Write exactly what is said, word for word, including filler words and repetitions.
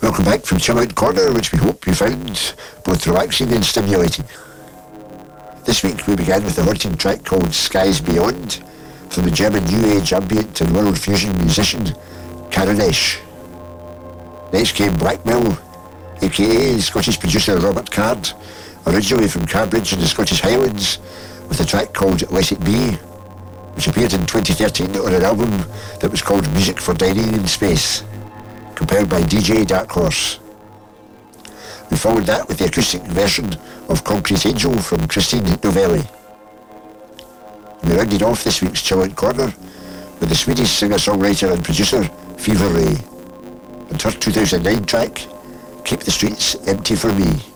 Welcome back from Chill Out Corner, which we hope you found both relaxing and stimulating. This week we began with a haunting track called Skies Beyond from the German New Age ambient and world fusion musician Karanesh. Next came Blackmill, aka Scottish producer Robert Card, originally from Cambridge in the Scottish Highlands, with a track called Let It Be, which appeared in twenty thirteen on an album that was called Music for Dining in Space, compiled by D J Dark Horse. We followed that with the acoustic version of Concrete Angel from Christine Novelli. We rounded off this week's Chill Out Corner with the Swedish singer-songwriter and producer Fever Ray and her two thousand nine track Keep the Streets Empty for Me.